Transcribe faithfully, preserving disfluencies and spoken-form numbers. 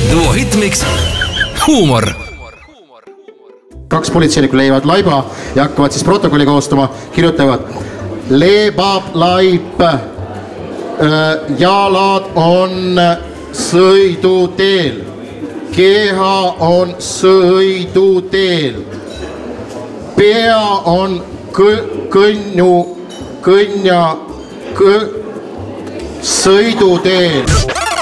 Duo Hitmix huumor. Kaks politseinikku leiavad laiba ja hakkavad siis protokolli koostama, kirjutavad leebab laip, jalad on sõiduteel, keha on sõiduteel, pea on kõnnu, kõnja, sõiduteel.